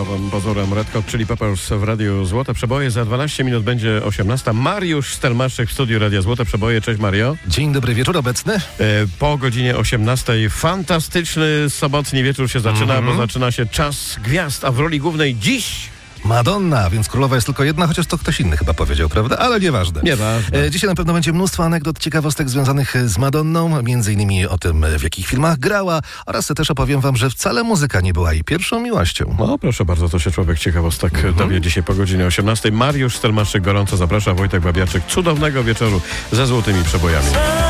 rokowym pozorem Red Hot Chili Peppers w Radiu Złote Przeboje. Za 12 minut będzie 18. Mariusz Stelmaszczyk w studiu Radia Złote Przeboje. Cześć Mario. Dzień dobry wieczór, obecny. Po godzinie 18 fantastyczny sobotni wieczór się zaczyna, bo zaczyna się Czas Gwiazd, a w roli głównej dziś Madonna, więc królowa jest tylko jedna, chociaż to ktoś inny chyba powiedział, prawda? Ale nieważne. Nieważne. Dzisiaj na pewno będzie mnóstwo anegdot, ciekawostek związanych z Madonną, między innymi o tym, w jakich filmach grała, oraz też opowiem wam, że wcale muzyka nie była jej pierwszą miłością. No proszę bardzo, to się człowiek ciekawostek dowie dzisiaj po godzinie 18. Mariusz Stelmaszczyk gorąco zaprasza, Wojtek Babiarczyk. Cudownego wieczoru ze Złotymi Przebojami.